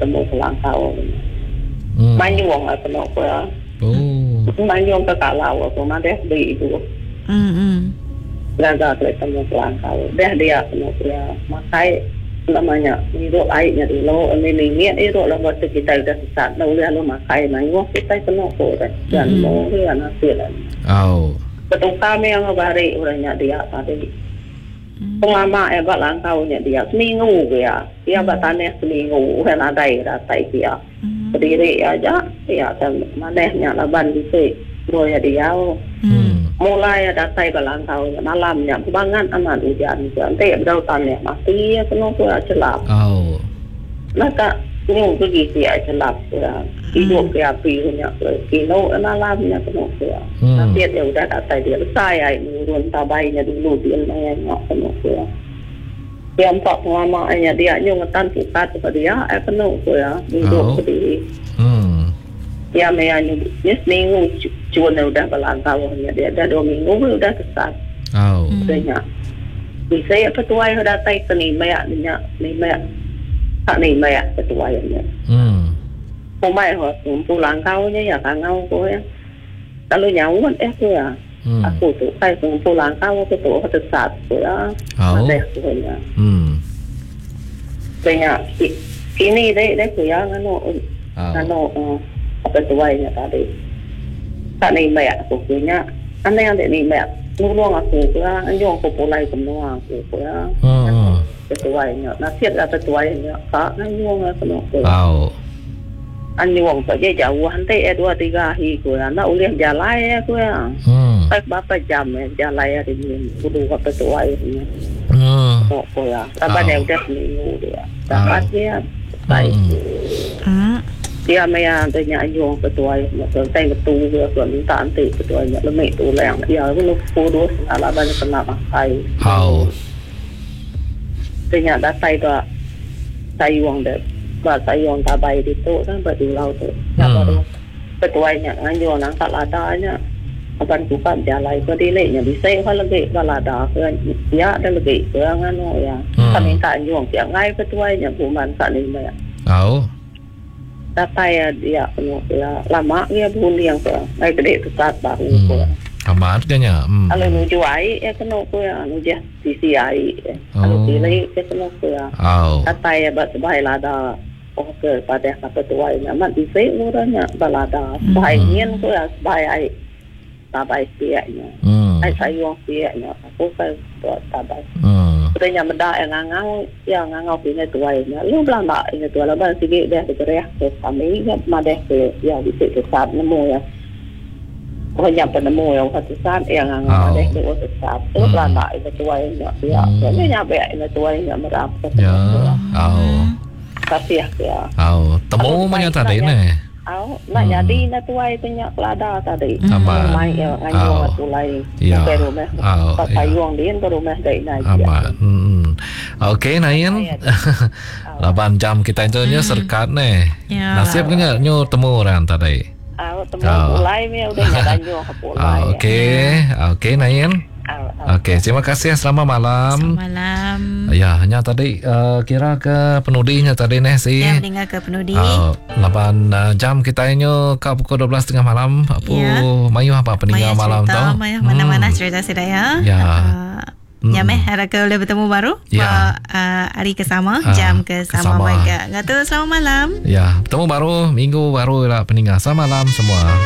bertemu selangkau. Manyuang apa nak ya? Manyuang ke kalau aku mana di itu. Gagal bertemu selangkau. Dia nak ya makai namanya hidup airnya dulu. Ini itu lah waktu kita dah sesat. Lalu lalu makai manyuang kita kena koran dan mau dia nasiran. Betul kami yang bari orangnya dia tadi. Pengama ebak langkaunya dia seminggu ya. Dia bertanya seminggu kan ada datai dia. Berdiri aja ya dan manehnya laban bisa mulai dia. Mulai datai berlangkaunya malamnya bangan aman hujan nanti berau tanya mati ya kenapa celap. Maka nyung pergi dia celap ya. Hidup dia punya kilo malamnya kenapa. Nanti dia udah datai dia saya nurun tabainya dulu dia nengok kenapa. Dia empat pengamanya dia nyungetan pukat kepada dia kenapa ya hidup berdiri. Ya meyan seminggu cuma udah berlangkaunya dia dah 2 minggu udah kesat. Banyak. Bisa ya petuai datai seni mayak ni mayak tak ni mayak petuainya. Pemai pulang kaunya ya kangau ko ya. Kalau nyawan tu ya. Aku tu kai pulang kau tu kesat tu ya. Ada tu ya. Banyak ini deh tu ya ngano apa tuainya tadi. Tak ni mayak aku punya. Ane yang ni mayak nulung aku ya. Anjung aku pulai semua aku ya. Petuainya. Nasihat ada petuainya. Tak anjung aku. Anjung saja jauh nanti 2-3 hari aku ya. Nak ulih jalan aku ya. Berapa jam jalan ya ini. Kudu apa petuainya. Aku ya. Tapi dia udah seminggu dia. Dapat dia baik. Dia memang tanya anjung petuainya. Saya betul dia tuan minta nanti petuainya. Lemik tu yang dia aku purus ala banyak kena makai. Tanya datai tu sayuang deh. Sayuang tabai itu kan berdulau tu. Baru petuainya anjung nang tak ladanya. Akan buka jalan ke dileknya bisa kalau lagi balada kan dia ada lagi kan ya. Kami minta anjung dia ngai petuainya bukan tak lima ya. Datai dia ya lama dia buliang tu. Ngai gede tu saat baru tu. Amat kanya. Kalau nuju air ya kena tu ya nuju sisi air. Kalau dilek ya kena tu ya. Datai buat sebaik lada. Okey pada kata tuainya mat bisa urangnya balada. Baiknya tu ya sebaik air. Tabai siaknya. Ai sayuang siaknya. Aku kan buat tabai. Katanya meda yang ngangau punya tuainya. Lu belang tak ini tu lah bang sikit dia bergerak ke kami kan madeh ke ya di situ saat nemu ya. Pokoknya penemu yang satu saat yang ngangau madeh ke satu saat. Lu belang tak ini tuainya. Ya, dia nyampe ini tuainya merap ke. Tapi ya. Temu mana tadi ni? Nak jadi nak tuai punya kelada tadi. Mai anjung tulai. Ke rumah. Payung dia ke rumah dai nai. Okey Nain. 8 jam kita itu nya serkat ni. Nasib kena nyu temu orang tadi. Temu tulai me udah nyanyo pulai. Okey Nain. Okey, terima kasih. Selamat malam. Selamat malam. Ya, hanya tadi kira ke penudinya tadi nih sih. Ya, mendengar ke penudi. 8 jam kita inyo ke pukul 12 tengah malam. Mayu apa peninggal malam tu? Mayu mana-mana cerita saya. Ya. Ya meh ada ke boleh bertemu baru. Hari kesama, jam kesama mereka. Ngatu selamat malam. Ya, bertemu baru minggu baru lah peninggal. Selamat malam semua.